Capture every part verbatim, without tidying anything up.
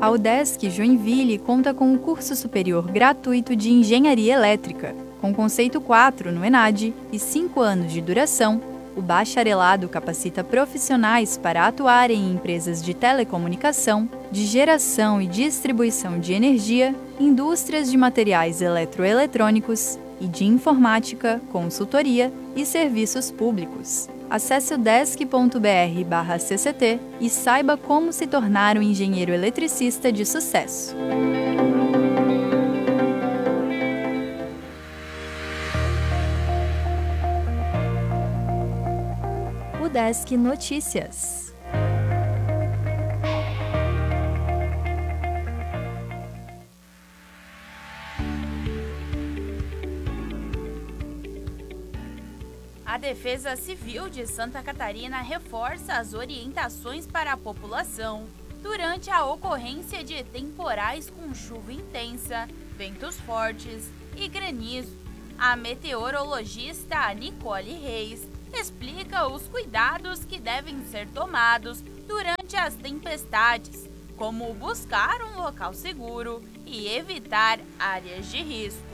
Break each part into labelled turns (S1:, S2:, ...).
S1: A UDESC Joinville conta com um curso superior gratuito de Engenharia Elétrica, com conceito quatro no ENAD e cinco anos de duração. O bacharelado capacita profissionais para atuarem em empresas de telecomunicação, de geração e distribuição de energia, indústrias de materiais eletroeletrônicos e de informática, consultoria e serviços públicos. Acesse udesc ponto br barra C C T e saiba como se tornar um engenheiro eletricista de sucesso. UDESC Notícias.
S2: A Defesa Civil de Santa Catarina reforça as orientações para a população durante a ocorrência de temporais com chuva intensa, ventos fortes e granizo. A meteorologista Nicole Reis explica os cuidados que devem ser tomados durante as tempestades, como buscar um local seguro e evitar áreas de risco.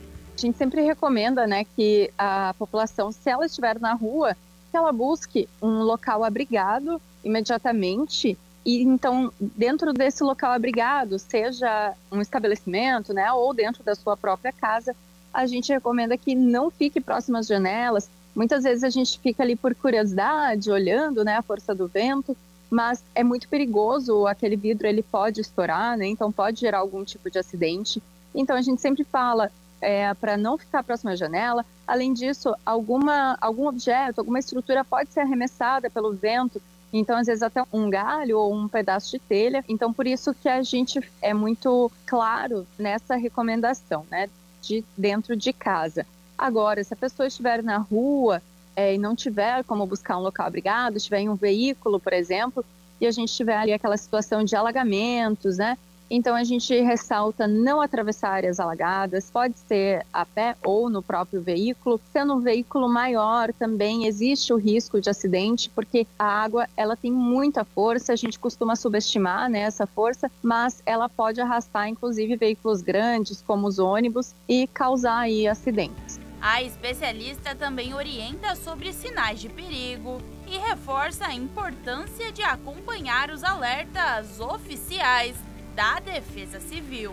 S3: A gente sempre recomenda, né, que a população, se ela estiver na rua, que ela busque um local abrigado imediatamente. E então, dentro desse local abrigado, seja um estabelecimento, né, ou dentro da sua própria casa, a gente recomenda que não fique próximo às janelas. Muitas vezes a gente fica ali por curiosidade, olhando, né, a força do vento, mas é muito perigoso, aquele vidro ele pode estourar, né, então pode gerar algum tipo de acidente. Então a gente sempre fala é, para não ficar próximo à janela. Além disso, alguma, algum objeto, alguma estrutura pode ser arremessada pelo vento, então às vezes até um galho ou um pedaço de telha. Então por isso que a gente é muito claro nessa recomendação, né, de dentro de casa. Agora, se a pessoa estiver na rua é, e não tiver como buscar um local abrigado, estiver em um veículo, por exemplo, e a gente tiver ali aquela situação de alagamentos, né? Então a gente ressalta não atravessar áreas alagadas, pode ser a pé ou no próprio veículo. Sendo um veículo maior também existe o risco de acidente, porque a água ela tem muita força, a gente costuma subestimar, né, essa força, mas ela pode arrastar inclusive veículos grandes como os ônibus e causar aí acidentes.
S2: A especialista também orienta sobre sinais de perigo e reforça a importância de acompanhar os alertas oficiais da Defesa Civil.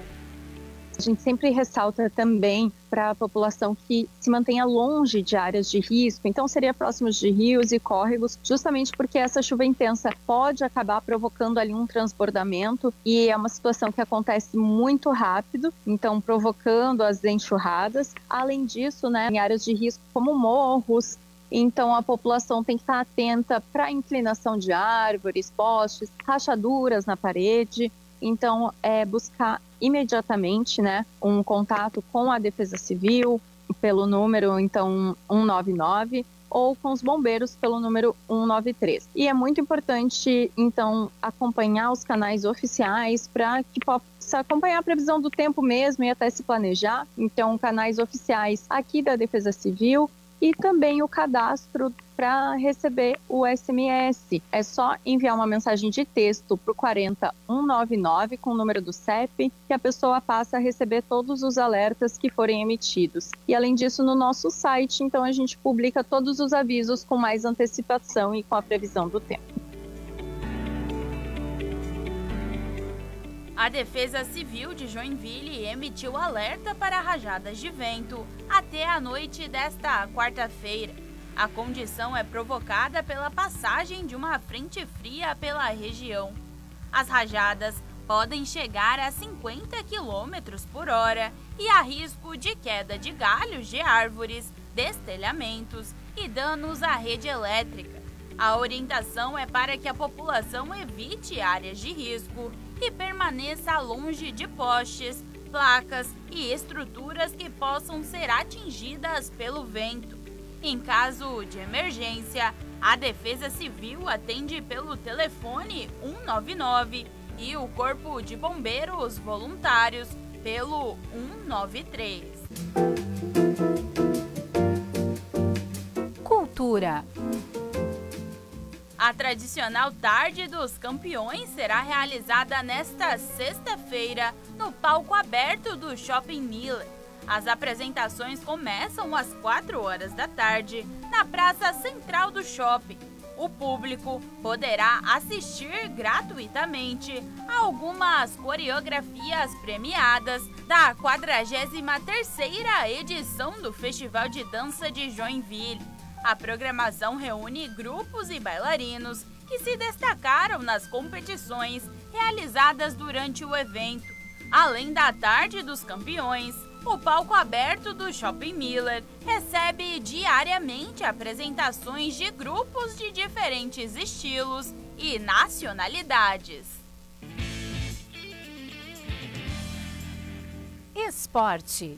S3: A gente sempre ressalta também para a população que se mantenha longe de áreas de risco, então seria próximo de rios e córregos, justamente porque essa chuva intensa pode acabar provocando ali um transbordamento e é uma situação que acontece muito rápido, então provocando as enxurradas. Além disso, né, em áreas de risco como morros, então a população tem que estar atenta para a inclinação de árvores, postes, rachaduras na parede. Então, é buscar imediatamente, né, um contato com a Defesa Civil pelo número, então, cento e noventa e nove ou com os bombeiros pelo número cento e noventa e três. E é muito importante, então, acompanhar os canais oficiais para que possa acompanhar a previsão do tempo mesmo e até se planejar. Então, canais oficiais aqui da Defesa Civil e também o cadastro para receber o S M S. É só enviar uma mensagem de texto para o quarenta, cento e noventa e nove com o número do C E P, que a pessoa passa a receber todos os alertas que forem emitidos. E além disso, no nosso site, então a gente publica todos os avisos com mais antecipação e com a previsão do tempo.
S2: A Defesa Civil de Joinville emitiu alerta para rajadas de vento até a noite desta quarta-feira. A condição é provocada pela passagem de uma frente fria pela região. As rajadas podem chegar a cinquenta quilômetros por hora e há risco de queda de galhos de árvores, destelhamentos e danos à rede elétrica. A orientação é para que a população evite áreas de risco e permaneça longe de postes, placas e estruturas que possam ser atingidas pelo vento. Em caso de emergência, a Defesa Civil atende pelo telefone cento e noventa e nove e o Corpo de Bombeiros Voluntários pelo cento e noventa e três.
S1: Cultura.
S2: A tradicional Tarde dos Campeões será realizada nesta sexta-feira no palco aberto do Shopping Miller. As apresentações começam às quatro horas da tarde na praça central do shopping. O público poderá assistir gratuitamente a algumas coreografias premiadas da quadragésima terceira edição do Festival de Dança de Joinville. A programação reúne grupos e bailarinos que se destacaram nas competições realizadas durante o evento. Além da Tarde dos Campeões, o palco aberto do Shopping Miller recebe diariamente apresentações de grupos de diferentes estilos e nacionalidades.
S4: Esporte.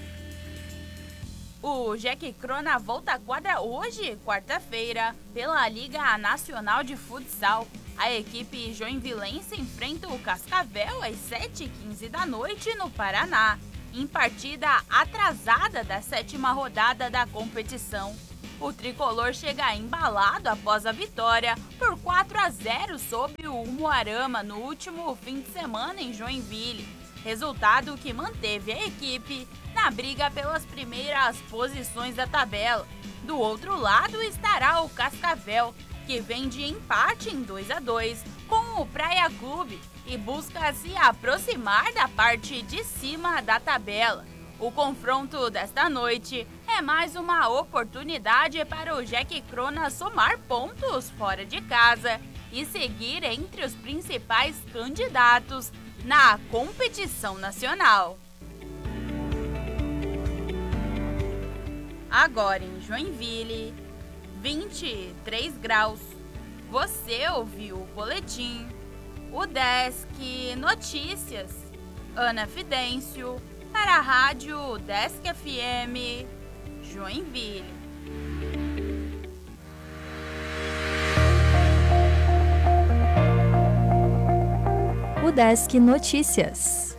S2: O Jack Crona volta à quadra hoje, quarta-feira, pela Liga Nacional de Futsal. A equipe joinvilense enfrenta o Cascavel às sete e quinze da noite no Paraná, em partida atrasada da sétima rodada da competição. O tricolor chega embalado após a vitória por quatro a zero sobre o Umuarama no último fim de semana em Joinville, resultado que manteve a equipe na briga pelas primeiras posições da tabela. Do outro lado estará o Cascavel, que vem de empate em dois a dois com o Praia Clube e busca se aproximar da parte de cima da tabela. O confronto desta noite é mais uma oportunidade para o Jack Crona somar pontos fora de casa e seguir entre os principais candidatos na competição nacional. Agora em Joinville, vinte e três graus. Você ouviu o boletim, o Desk Notícias, Ana Fidêncio, para a Rádio Desk F M, Joinville.
S1: O Desk Notícias.